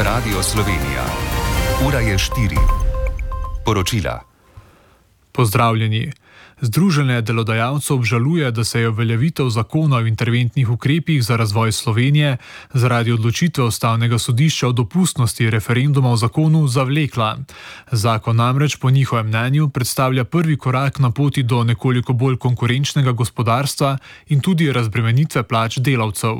Radio Slovenija. Ura je 4. Poročila. Pozdravljeni. Združenje delodajalcev obžaluje, da se je uveljavitev zakona o interventnih ukrepih za razvoj Slovenije zaradi odločitve Ustavnega sodišča o dopustnosti referenduma o zakonu zavlekla. Zakon namreč po njihovem mnenju predstavlja prvi korak na poti do nekoliko bolj konkurenčnega gospodarstva in tudi razbremenitve plač delavcev.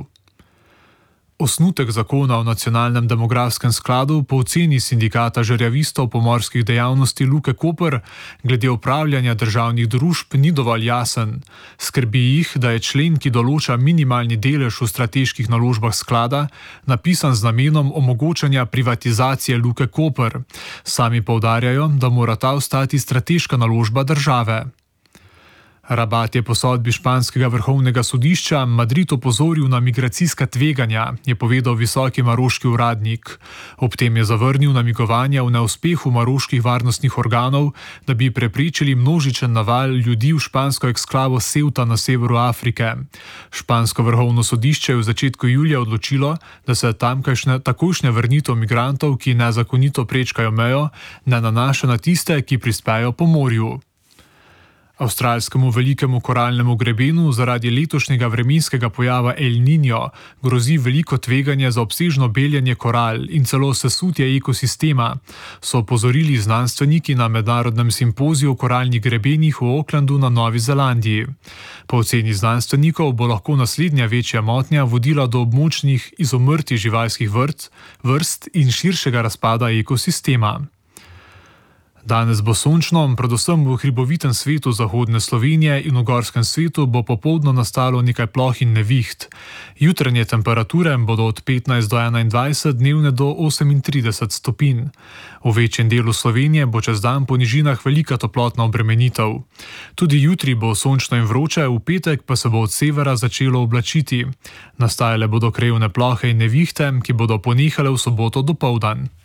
Osnutek zakona o nacionalnem demografskem skladu po oceni sindikata žerjavistov pomorskih dejavnosti Luke Koper glede upravljanja državnih družb ni dovolj jasen. Skrbi jih, da je člen, ki določa minimalni delež v strateških naložbah sklada, napisan z namenom omogočanja privatizacije Luke Koper. Sami poudarjajo, da mora ta ostati strateška naložba države. Rabat je po sodbi španskega vrhovnega sodišča Madrid opozoril na migracijska tveganja, je povedal visoki maroški uradnik. Ob tem je zavrnil namigovanja o neuspehu maroških varnostnih organov, da bi preprečili množičen naval ljudi v špansko eksklavo Ceuta na severu Afrike. Špansko vrhovno sodišče je v začetku julija odločilo, da se takojšnja vrnitev migrantov, ki nezakonito prečkajo mejo, ne nanaša na tiste, ki prispejo po morju. Avstralskemu velikemu koralnemu grebenu zaradi letošnjega vremenskega pojava El Niño grozi veliko tveganje za obsežno beljenje koral in celo sesutje ekosistema, so opozorili znanstveniki na mednarodnem simpoziju o koralnih grebenih v Aucklandu na Novi Zelandiji. Po oceni znanstvenikov bo lahko naslednja večja motnja vodila do območnih izumrtij živalskih vrst in širšega razpada ekosistema. Danes bo sončno, predvsem v hribovitem svetu zahodne Slovenije in v gorskem svetu bo popoldne nastalo nekaj ploh in neviht. Jutranje temperature bodo od 15 do 21, dnevne do 38 stopinj. V večjem delu Slovenije bo čez dan po nižinah velika toplotna obremenitev. Tudi jutri bo sončno in vroče, v petek pa se bo od severa začelo oblačiti. Nastajale bodo krajevne plohe in nevihte, ki bodo ponehale v soboto dopoldan.